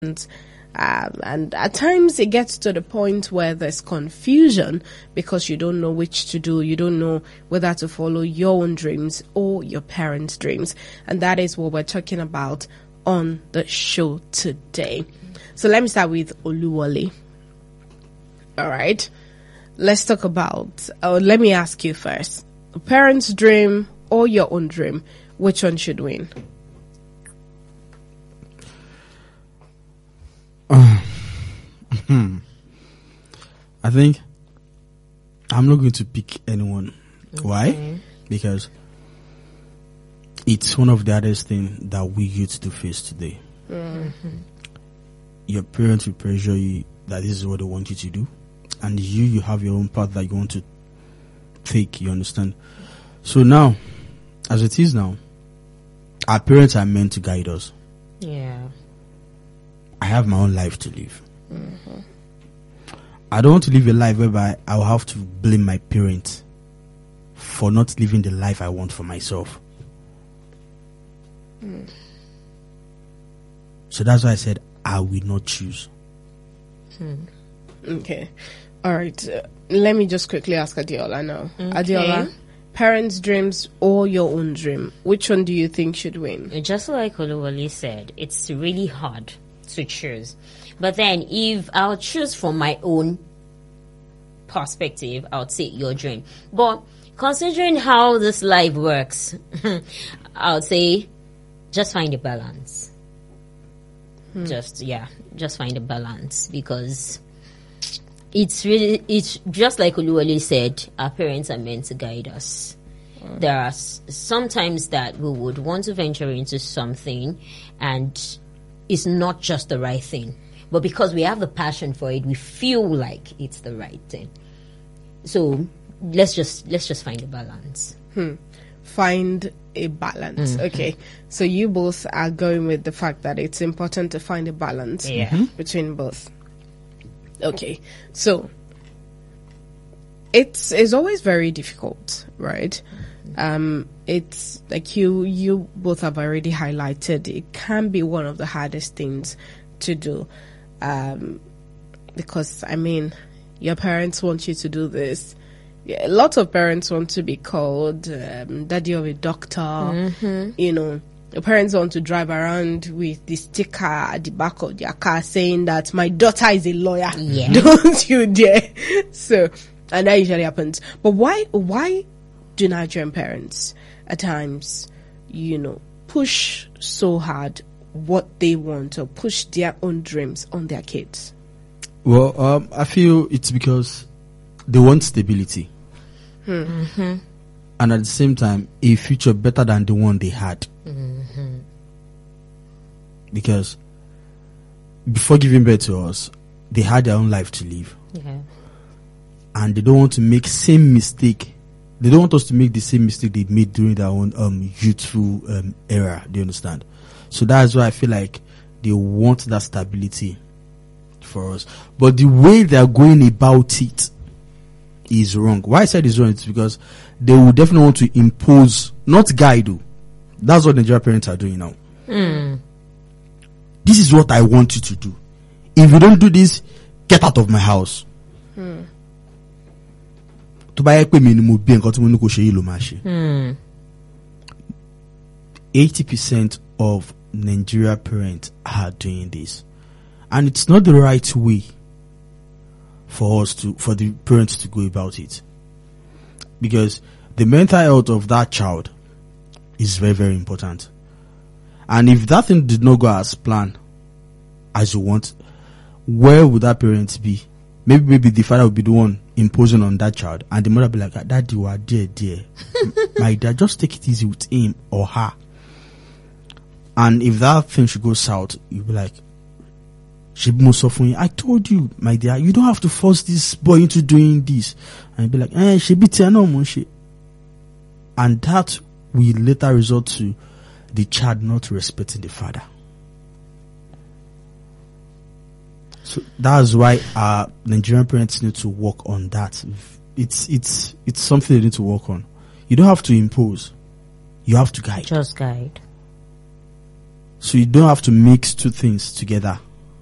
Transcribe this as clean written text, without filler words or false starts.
And at times it gets to the point where there's confusion because you don't know which to do. You don't know whether to follow your own dreams or your parents' dreams. And that is what we're talking about on the show today. So let me start with Oluwole. All right. Let's talk about, let me ask you first. A parent's dream or your own dream, which one should win? I think I'm not going to pick anyone. Okay. Why? Because it's one of the hardest things that we youth to face today. Mm-hmm. Your parents will pressure you that this is what they want you to do, and you have your own path that you want to take. You understand? So now, as it is now, our parents are meant to guide us. Yeah. I have my own life to live. Mm-hmm. I don't want to live a life whereby I'll have to blame my parents for not living the life I want for myself. Mm. So that's why I said I will not choose. Okay. All right. Let me just quickly ask Adiola now. Okay. Adiola, parents' dreams or your own dream, which one do you think should win? Just like Oluwole said, it's really hard to choose. But then if I'll choose from my own perspective, I would say your dream. But considering how this life works, I would say just find a balance. Just find a balance, because it's just like Oluwole said, our parents are meant to guide us. There are sometimes that we would want to venture into something and it's not just the right thing. But because we have the passion for it, we feel like it's the right thing. So let's just find a balance. Find a balance. Okay. So you both are going with the fact that it's important to find a balance between both. Okay. So it's always very difficult, right? It's like you both have already highlighted, it can be one of the hardest things to do. Because I mean, your parents want you to do this. Yeah, lots of parents want to be called daddy of a doctor. You know, your parents want to drive around with the sticker at the back of their car saying that my daughter is a lawyer. Yeah. Don't you dare. So, and that usually happens. But why do Nigerian parents at times, you know, push so hard what they want or push their own dreams on their kids? Well, I feel it's because they want stability. And at the same time, a future better than the one they had. Because before giving birth to us, they had their own life to live. And they don't want to make same mistake. They don't want us to make the same mistake they made during their own youthful era. Do you understand? So that's why I feel like they want that stability for us. But the way they are going about it is wrong. Why I said it's wrong is because they will definitely want to impose, not guide you. That's what Nigerian parents are doing now. This is what I want you to do. If you don't do this, get out of my house. 80% of Nigerian parents are doing this, and it's not the right way for the parents to go about it, because the mental health of that child is very, very important. And if that thing did not go as planned, as you want, where would that parent be? Maybe the father would be the one imposing on that child, and the mother be like, "Daddy, you are dear. My dad, just take it easy with him or her." And if that thing should go south, you'll be like, I told you, my dear, you don't have to force this boy into doing this. And you'll be like, she be no. And that will later result to the child not respecting the father. So that's why Nigerian parents need to work on that. It's something they need to work on. You don't have to impose. You have to guide. Just guide. So you don't have to mix two things together.